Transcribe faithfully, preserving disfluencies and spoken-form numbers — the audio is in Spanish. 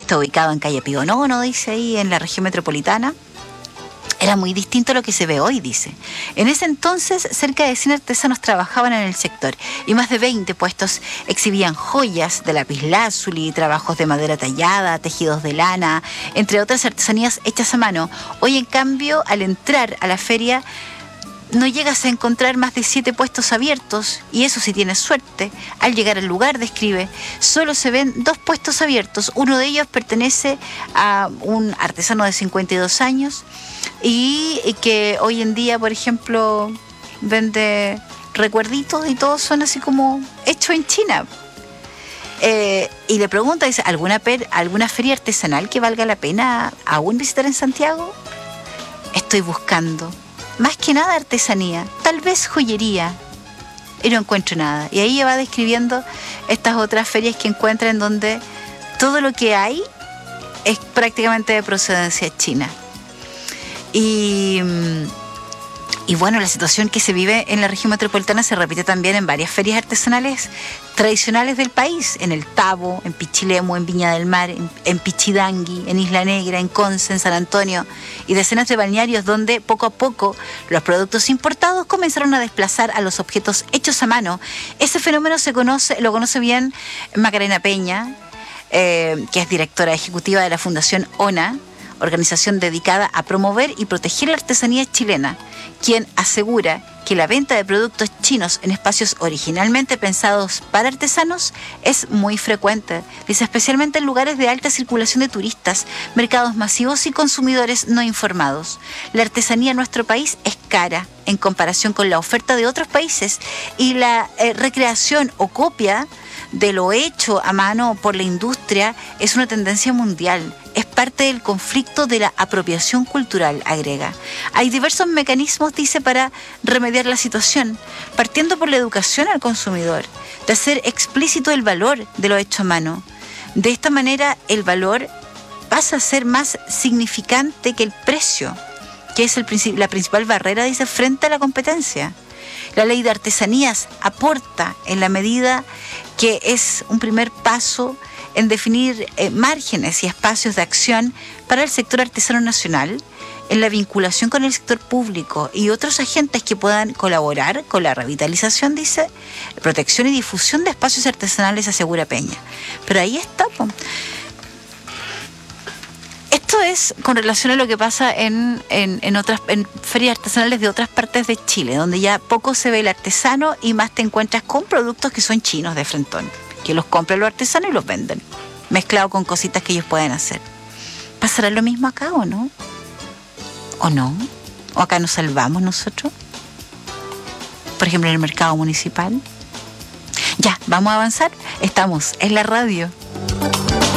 está ubicado en calle Pío Nono, dice ahí, en la región metropolitana. Era muy distinto a lo que se ve hoy, dice. En ese entonces, cerca de cien artesanos trabajaban en el sector y más de veinte puestos exhibían joyas de lapislázuli, trabajos de madera tallada, tejidos de lana, entre otras artesanías hechas a mano. Hoy, en cambio, al entrar a la feria, no llegas a encontrar más de siete puestos abiertos, y eso si tienes suerte. Al llegar al lugar, describe, solo se ven dos puestos abiertos. Uno de ellos pertenece a un artesano de cincuenta y dos años y que hoy en día, por ejemplo, vende recuerditos y todos son así como hechos en China. Eh, y le pregunta, dice, ¿alguna, per, ¿alguna feria artesanal que valga la pena aún visitar en Santiago? Estoy buscando. Más que nada artesanía, tal vez joyería, y no encuentro nada. Y ahí va describiendo estas otras ferias que encuentra en donde todo lo que hay es prácticamente de procedencia china. Y, y bueno, la situación que se vive en la región metropolitana se repite también en varias ferias artesanales tradicionales del país, en El Tabo, en Pichilemu, en Viña del Mar, en, en Pichidangui, en Isla Negra, en Conce, en San Antonio, y decenas de balnearios donde poco a poco los productos importados comenzaron a desplazar a los objetos hechos a mano. Ese fenómeno se conoce, lo conoce bien Macarena Peña, eh, que es directora ejecutiva de la Fundación ONA, organización dedicada a promover y proteger la artesanía chilena, quien asegura que la venta de productos chinos en espacios originalmente pensados para artesanos es muy frecuente, dice, especialmente en lugares de alta circulación de turistas, mercados masivos y consumidores no informados. La artesanía en nuestro país es cara en comparación con la oferta de otros países, y la eh, recreación o copia de lo hecho a mano por la industria es una tendencia mundial. Es parte del conflicto de la apropiación cultural, agrega. Hay diversos mecanismos, dice, para remediar la situación, partiendo por la educación al consumidor, de hacer explícito el valor de lo hecho a mano. De esta manera, el valor pasa a ser más significante que el precio, que es el princip- la principal barrera, dice, frente a la competencia. La ley de artesanías aporta en la medida que es un primer paso en definir eh, márgenes y espacios de acción para el sector artesano nacional, en la vinculación con el sector público y otros agentes que puedan colaborar con la revitalización, dice, protección y difusión de espacios artesanales, asegura Peña. Pero ahí está, pues. Esto es con relación a lo que pasa en, en, en otras en ferias artesanales de otras partes de Chile, donde ya poco se ve el artesano y más te encuentras con productos que son chinos de frentón, que los compran los artesanos y los venden, mezclado con cositas que ellos pueden hacer. ¿Pasará lo mismo acá o no? ¿O no? ¿O acá nos salvamos nosotros? Por ejemplo, en el mercado municipal. Ya, vamos a avanzar. Estamos en la radio.